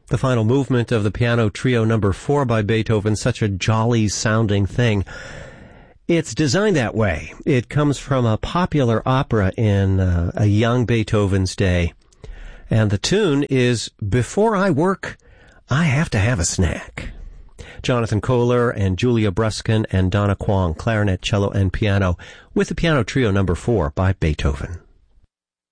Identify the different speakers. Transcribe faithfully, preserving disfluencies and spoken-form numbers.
Speaker 1: The final movement of the Piano Trio number four by Beethoven, such a jolly-sounding thing. It's designed that way. It comes from a popular opera in uh, a young Beethoven's day. And the tune is, "Before I work, I have to have a snack." Jonathan Kohler and Julia Bruskin and Donna Kwong, clarinet, cello, and piano, with the Piano Trio number four by Beethoven.